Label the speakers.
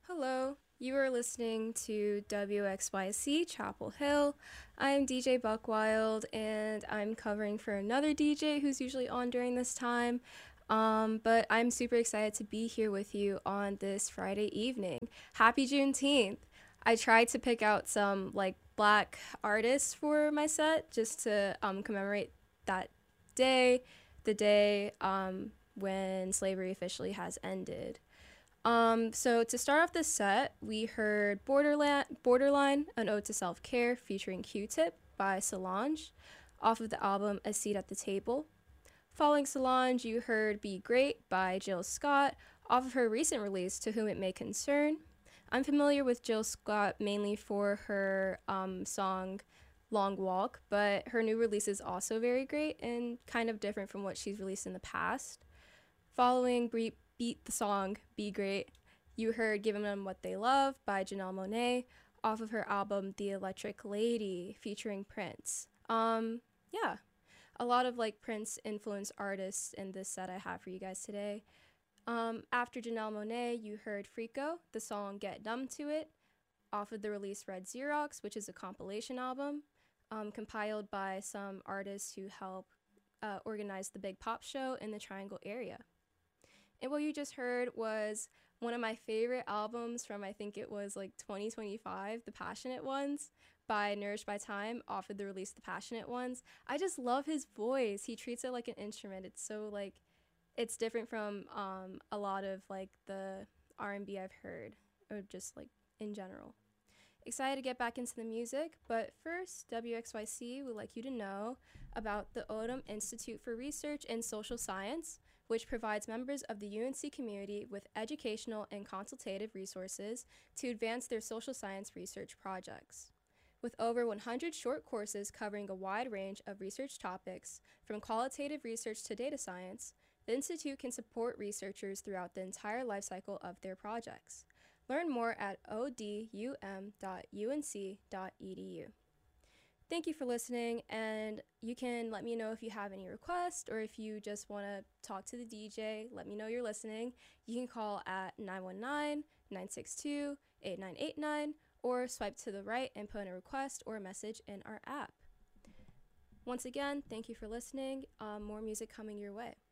Speaker 1: Hello, you are listening to WXYC Chapel Hill. I'm DJ Buckwild, and I'm covering for another DJ who's usually on during this time. But I'm super excited to be here with you on this Friday evening. Happy Juneteenth! I tried to pick out some black artists for my set just to commemorate that day, the day when slavery officially has ended. So to start off this set, we heard Borderline, an ode to self-care featuring Q-Tip by Solange off of the album A Seat at the Table. Following Solange, you heard Be Great by Jill Scott off of her recent release To Whom It May Concern. I'm familiar with Jill Scott mainly for her song Long Walk, but her new release is also very great and kind of different from what she's released in the past. Following Beat the Song Be Great, you heard Giving Them What They Love by Janelle Monáe off of her album The Electric Lady featuring Prince. Yeah, a lot of Prince influenced artists in this set I have for you guys today. After Janelle Monáe, you heard Frico, the song Get Numb to It, off of the release Red Xerox, which is a compilation album compiled by some artists who help organize the Big Pop show in the Triangle area. And what you just heard was one of my favorite albums from I think it was 2025, The Passionate Ones by Nourished by Time, off of the release The Passionate Ones. I just love his voice. He treats it like an instrument. It's so it's different from a lot of the R&B I've heard, or just in general. Excited to get back into the music, but first, WXYC would like you to know about the Odom Institute for Research in Social Science, which provides members of the UNC community with educational and consultative resources to advance their social science research projects. With over 100 short courses covering a wide range of research topics, from qualitative research to data science, the Institute can support researchers throughout the entire lifecycle of their projects. Learn more at odum.unc.edu. Thank you for listening, and you can let me know if you have any requests or if you just want to talk to the DJ, let me know you're listening. You can call at 919-962-8989 or swipe to the right and put in a request or a message in our app. Once again, thank you for listening. More music coming your way.